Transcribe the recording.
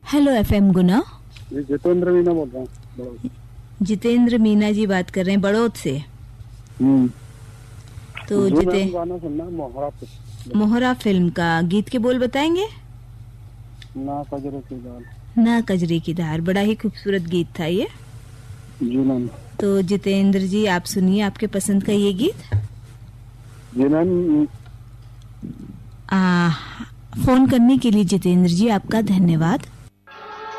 Hello FM गुना। जी जितेंद्र मीना बोल रहा हूँ बड़ौद। जितेंद्र मीना जी बात कर रहे हैं बड़ौद से। तो गाना सुनना मोहरा फिल्म का गीत के बोल बताएंगे। ना कजरे की दाल, ना कजरे की धार, बड़ा ही खूबसूरत गीत था ये। जी मैम। तो जितेंद्र जी आप सुनिए आपके पसंद का ये गीत। जी मैम। फोन करने के लिए जितेंद्र जी आपका धन्यवाद।